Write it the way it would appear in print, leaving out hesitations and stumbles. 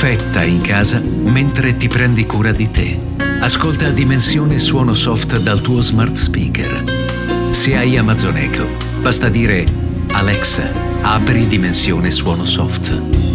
perfetta in casa mentre ti prendi cura di te. Ascolta Dimensione Suono Soft dal tuo smart speaker. Se hai Amazon Echo, basta dire: Alexa, apri Dimensione Suono Soft.